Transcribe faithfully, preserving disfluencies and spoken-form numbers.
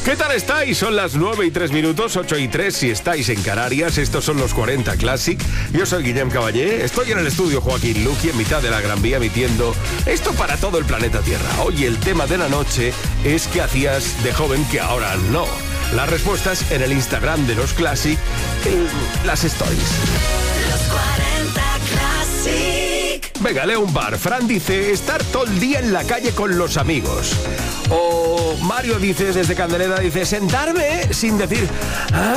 ¿Qué tal estáis? Son las nueve y tres minutos, ocho y tres si estáis en Canarias. Estos son los cuarenta Classic. Yo soy Guillem Caballé. Estoy en el estudio Joaquín Luqui, en mitad de la Gran Vía, emitiendo esto para todo el planeta Tierra. Hoy el tema de la noche es ¿qué hacías de joven que ahora no? Las respuestas en el Instagram de los Classic, en las stories. Los cuarenta Classic. Venga, leo un par. Fran dice, estar todo el día en la calle con los amigos. O Mario dice, desde Candeleda, dice, sentarme sin decir...